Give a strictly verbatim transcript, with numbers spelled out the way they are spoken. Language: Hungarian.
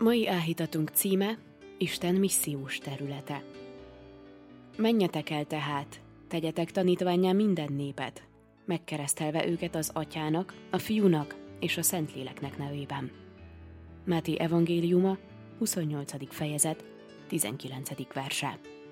Mai áhítatunk címe Isten missziós területe. Menjetek el tehát, tegyetek tanítvánnyá minden népet, megkeresztelve őket az Atyának, a Fiúnak és a Szentléleknek nevében. Máté evangéliuma, huszonnyolcadik fejezet, tizenkilencedik verse.